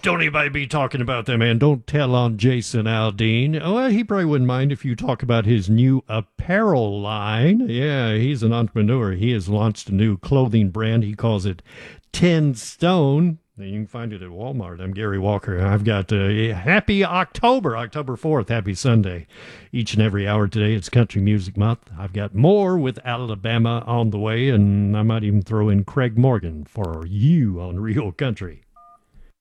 don't anybody be talking about that, man. Don't tell on Jason Aldean. Well, he probably wouldn't mind if you talk about his new apparel line. Yeah, he's an entrepreneur. He has launched a new clothing brand. He calls it 10 Stone. You can find it at Walmart. I'm Gary Walker. I've got happy October 4th, happy Sunday. Each and every hour today, it's Country Music Month. I've got more with Alabama on the way, and I might even throw in Craig Morgan for you on Real Country.